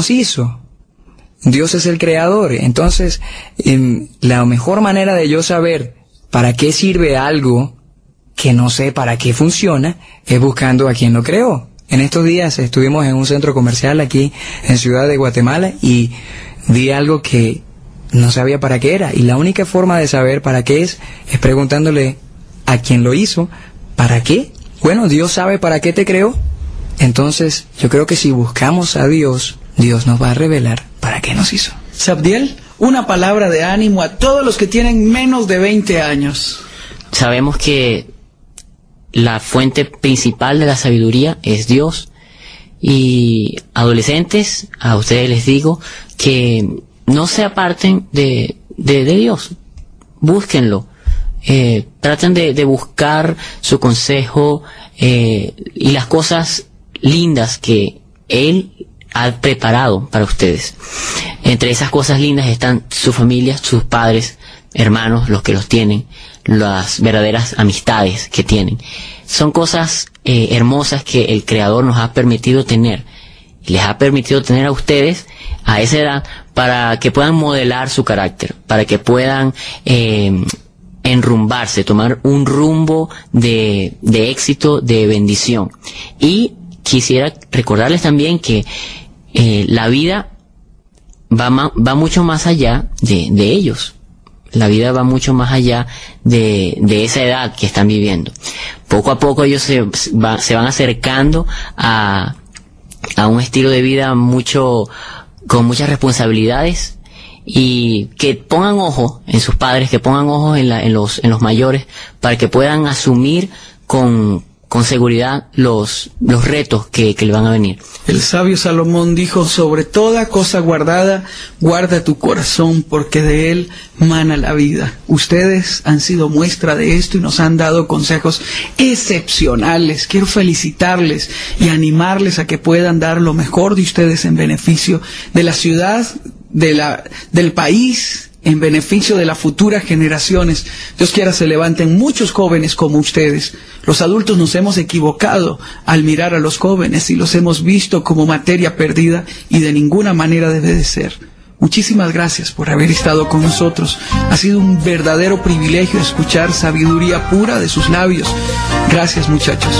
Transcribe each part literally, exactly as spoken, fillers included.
nos hizo. Dios es el creador. Entonces, eh, la mejor manera de yo saber para qué sirve algo que no sé para qué funciona es buscando a quien lo creó. En estos días estuvimos en un centro comercial aquí en Ciudad de Guatemala y vi algo que no sabía para qué era. Y la única forma de saber para qué es, es preguntándole a quien lo hizo, ¿para qué? Bueno, Dios sabe para qué te creó. Entonces, yo creo que si buscamos a Dios, Dios nos va a revelar para qué nos hizo. Sabdiel, una palabra de ánimo a todos los que tienen menos de veinte años. Sabemos que la fuente principal de la sabiduría es Dios. Y adolescentes, a ustedes les digo que no se aparten de, de, de Dios. Búsquenlo. Eh, traten de, de buscar su consejo eh, y las cosas lindas que Él ha preparado para ustedes. Entre esas cosas lindas están su familia, sus padres, hermanos, los que los tienen, las verdaderas amistades que tienen. Son cosas eh, hermosas que el Creador nos ha permitido tener. Y les ha permitido tener a ustedes a esa edad para que puedan modelar su carácter, para que puedan eh, enrumbarse, tomar un rumbo de, de éxito, de bendición. Y quisiera recordarles también que eh, la vida va, ma, va mucho más allá de, de ellos. La vida va mucho más allá de, de esa edad que están viviendo. Poco a poco ellos se, va, se van acercando a, a un estilo de vida mucho, con muchas responsabilidades, y que pongan ojo en sus padres, que pongan ojo en, la, en, los, en los mayores, para que puedan asumir con, con seguridad los, los retos que, que le van a venir. El sabio Salomón dijo: sobre toda cosa guardada, guarda tu corazón, porque de él mana la vida. Ustedes han sido muestra de esto y nos han dado consejos excepcionales. Quiero felicitarles y animarles a que puedan dar lo mejor de ustedes en beneficio de la ciudad, de la, del país, en beneficio de las futuras generaciones. Dios quiera se levanten muchos jóvenes como ustedes. Los adultos nos hemos equivocado al mirar a los jóvenes y los hemos visto como materia perdida, y de ninguna manera debe de ser. Muchísimas gracias por haber estado con nosotros. Ha sido un verdadero privilegio escuchar sabiduría pura de sus labios. Gracias, muchachos.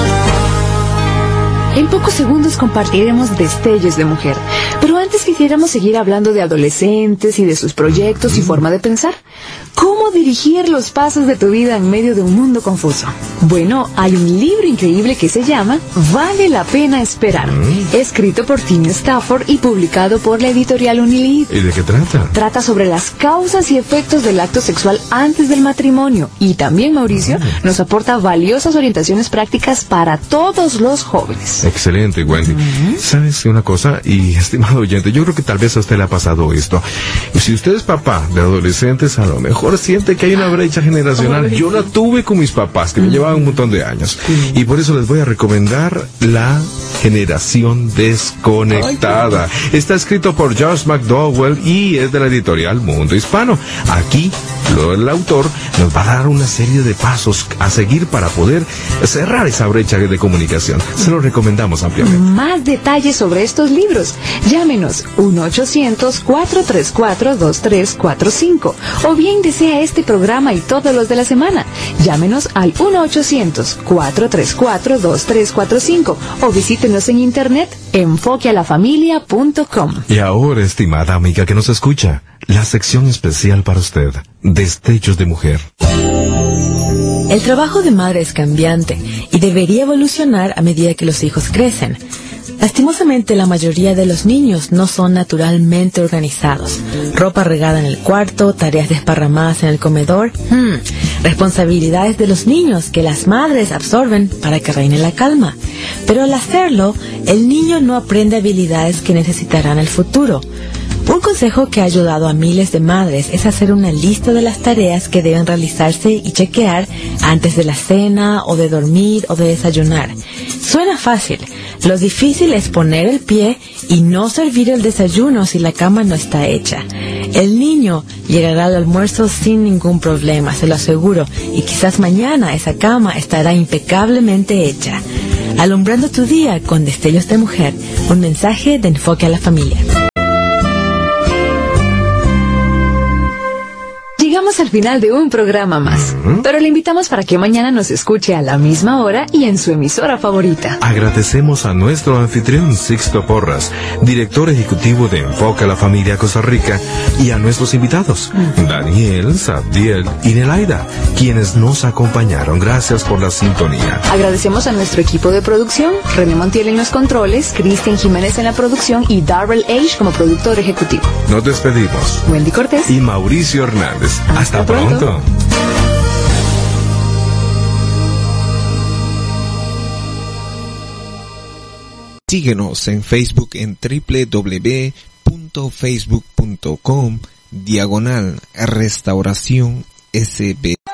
En pocos segundos compartiremos destellos de mujer, pero antes quisiéramos seguir hablando de adolescentes y de sus proyectos y forma de pensar. ¿Cómo dirigir los pasos de tu vida en medio de un mundo confuso? Bueno, hay un libro increíble que se llama Vale la pena esperar, escrito por Tim Stafford y publicado por la editorial Unilid. ¿Y de qué trata? Trata sobre las causas y efectos del acto sexual antes del matrimonio, y también, Mauricio, nos aporta valiosas orientaciones prácticas para todos los jóvenes. Excelente, Wendy. Uh-huh. ¿Sabes una cosa? Y estimado oyente, yo creo que tal vez a usted le ha pasado esto. Si usted es papá de adolescentes, a lo mejor siente que hay una brecha generacional. Yo la tuve con mis papás, que me llevaban un montón de años. Y por eso les voy a recomendar La Generación Desconectada. Está escrito por Josh McDowell y es de la editorial Mundo Hispano. Aquí, lo, el autor nos va a dar una serie de pasos a seguir para poder cerrar esa brecha de comunicación. Se lo recomendamos ampliamente. Más detalles sobre estos libros, llámenos uno ochocientos, cuatro tres cuatro, dos tres cuatro cinco, o bien desea este programa y todos los de la semana, llámenos al uno ochocientos, cuatro tres cuatro, dos tres cuatro cinco, o visítenos en internet enfoque a la familia punto com. Y ahora, estimada amiga que nos escucha, la sección especial para usted, Destellos de Mujer. El trabajo de madre es cambiante y debería evolucionar a medida que los hijos crecen. Lastimosamente, la mayoría de los niños no son naturalmente organizados. Ropa regada en el cuarto, tareas desparramadas en el comedor, hmm, responsabilidades de los niños que las madres absorben para que reine la calma. Pero al hacerlo, el niño no aprende habilidades que necesitará en el futuro. Un consejo que ha ayudado a miles de madres es hacer una lista de las tareas que deben realizarse y chequear antes de la cena, o de dormir, o de desayunar. Suena fácil. Lo difícil es poner el pie y no servir el desayuno si la cama no está hecha. El niño llegará al almuerzo sin ningún problema, se lo aseguro, y quizás mañana esa cama estará impecablemente hecha. Alumbrando tu día con Destellos de Mujer, un mensaje de Enfoque a la Familia. Llegamos al final de un programa más, uh-huh. pero le invitamos para que mañana nos escuche a la misma hora y en su emisora favorita. Agradecemos a nuestro anfitrión Sixto Porras, director ejecutivo de Enfoca a la Familia Costa Rica, y a nuestros invitados, uh-huh. Daniel, Sabdiel y Nelaida, quienes nos acompañaron. Gracias por la sintonía. Agradecemos a nuestro equipo de producción, René Montiel en los controles, Cristian Jiménez en la producción y Darrell Age como productor ejecutivo. Nos despedimos. Wendy Cortés y Mauricio Hernández. Hasta, Hasta pronto. pronto. Síguenos en Facebook en doble u doble u doble u punto facebook punto com diagonal restauración S B.